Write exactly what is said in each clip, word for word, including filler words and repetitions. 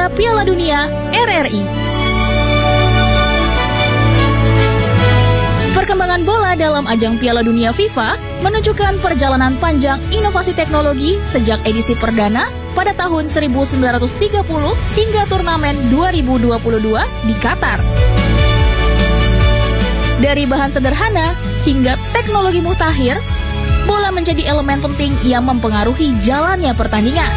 pada Piala Dunia R R I. Perkembangan bola dalam ajang Piala Dunia FIFA menunjukkan perjalanan panjang inovasi teknologi sejak edisi perdana pada tahun seribu sembilan ratus tiga puluh hingga turnamen dua ribu dua puluh dua di Qatar. Dari bahan sederhana hingga teknologi mutakhir, bola menjadi elemen penting yang mempengaruhi jalannya pertandingan.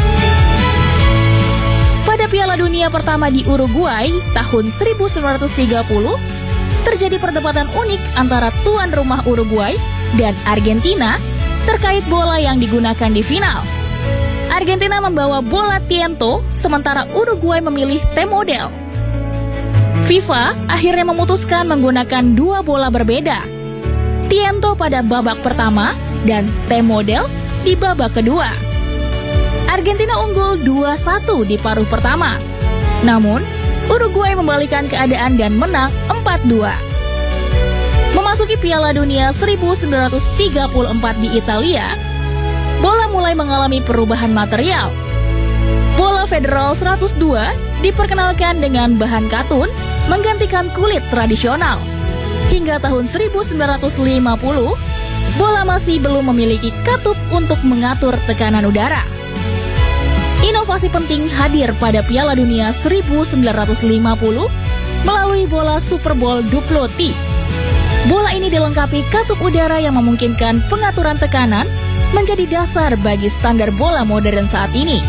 Pada Piala Dunia pertama di Uruguay tahun seribu sembilan ratus tiga puluh, terjadi perdebatan unik antara tuan rumah Uruguay dan Argentina terkait bola yang digunakan di final. Argentina membawa bola Tiento, sementara Uruguay memilih T-model. FIFA akhirnya memutuskan menggunakan dua bola berbeda, Tiento pada babak pertama dan T-model di babak kedua. Argentina unggul dua satu di paruh pertama. Namun, Uruguay membalikan keadaan dan menang empat dua. Memasuki Piala Dunia seribu sembilan ratus tiga puluh empat di Italia, bola mulai mengalami perubahan material. Bola federal seratus dua diperkenalkan dengan bahan katun menggantikan kulit tradisional. Hingga tahun seribu sembilan ratus lima puluh, bola masih belum memiliki katup untuk mengatur tekanan udara. Inovasi penting hadir pada Piala Dunia seribu sembilan ratus lima puluh melalui bola Super Bowl Duplo T. Bola ini dilengkapi katup udara yang memungkinkan pengaturan tekanan menjadi dasar bagi standar bola modern saat ini.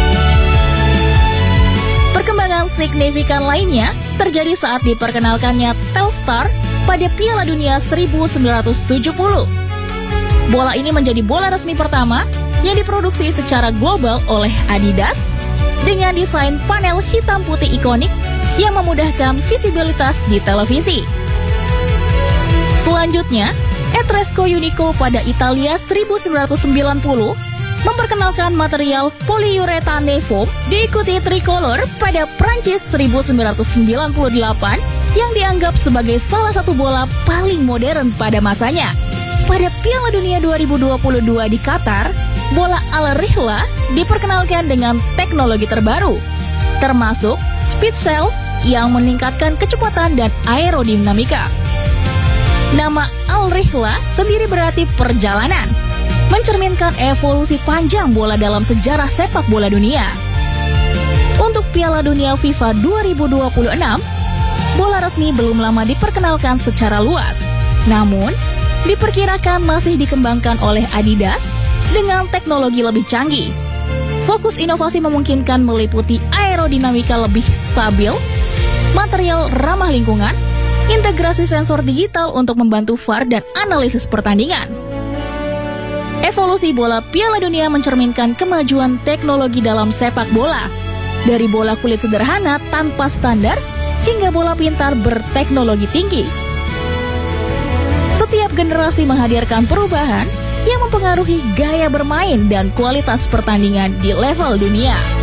Perkembangan signifikan lainnya terjadi saat diperkenalkannya Telstar pada Piala Dunia seribu sembilan ratus tujuh puluh. Bola ini menjadi bola resmi pertama yang diproduksi secara global oleh Adidas dengan desain panel hitam putih ikonik yang memudahkan visibilitas di televisi. Selanjutnya, Etresco Unico pada Italia seribu sembilan ratus sembilan puluh memperkenalkan material polyurethane foam, diikuti Tricolor pada Prancis seribu sembilan ratus sembilan puluh delapan yang dianggap sebagai salah satu bola paling modern pada masanya. Pada Piala Dunia dua ribu dua puluh dua di Qatar, bola Al Rihla diperkenalkan dengan teknologi terbaru, termasuk speed cell yang meningkatkan kecepatan dan aerodinamika. Nama Al Rihla sendiri berarti perjalanan, mencerminkan evolusi panjang bola dalam sejarah sepak bola dunia. Untuk Piala Dunia FIFA dua ribu dua puluh enam, bola resmi belum lama diperkenalkan secara luas, namun diperkirakan masih dikembangkan oleh Adidas dengan teknologi lebih canggih. Fokus inovasi memungkinkan meliputi aerodinamika lebih stabil, material ramah lingkungan, integrasi sensor digital untuk membantu V A R dan analisis pertandingan. Evolusi bola Piala Dunia mencerminkan kemajuan teknologi dalam sepak bola, dari bola kulit sederhana tanpa standar hingga bola pintar berteknologi tinggi. Setiap generasi menghadirkan perubahan yang mempengaruhi gaya bermain dan kualitas pertandingan di level dunia.